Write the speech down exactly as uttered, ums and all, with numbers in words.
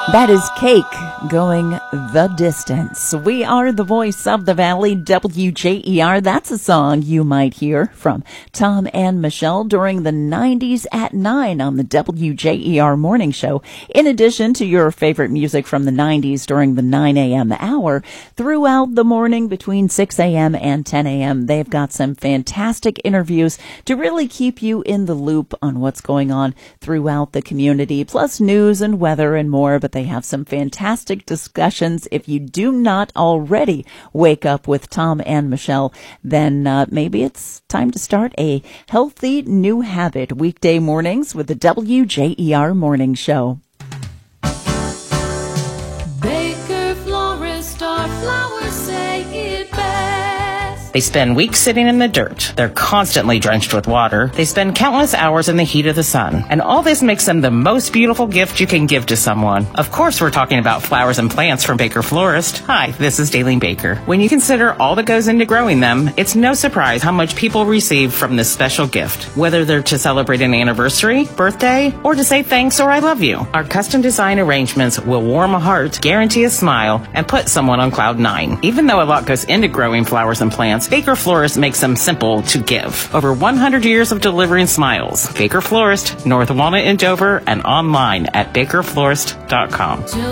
That is Cake going the distance. We are the voice of the valley, W J E R. That's a song you might hear from Tom and Michelle during the nineties at nine on the W J E R morning show. In addition to your favorite music from the nineties during the nine a.m. hour, throughout the morning between six a.m. and ten a.m., they've got some fantastic interviews to really keep you in the loop on what's going on throughout the community, plus news and weather and more. But they have some fantastic discussions. If you do not already wake up with Tom and Michelle, then uh, maybe it's time to start a healthy new habit. Weekday mornings with the W J E R Morning Show. Baker Florist, our flowers say it best. They spend weeks sitting in the dirt. They're constantly drenched with water. They spend countless hours in the heat of the sun. And all this makes them the most beautiful gift you can give to someone. Of course, we're talking about flowers and plants from Baker Florist. Hi, this is Daleen Baker. When you consider all that goes into growing them, it's no surprise how much people receive from this special gift. Whether they're to celebrate an anniversary, birthday, or to say thanks or I love you. Our custom design arrangements will warm a heart, guarantee a smile, and put someone on cloud nine. Even though a lot goes into growing flowers and plants, Baker Florist makes them simple to give. Over one hundred years of delivering smiles. Baker Florist, North Walnut in Dover, and online at baker florist dot com.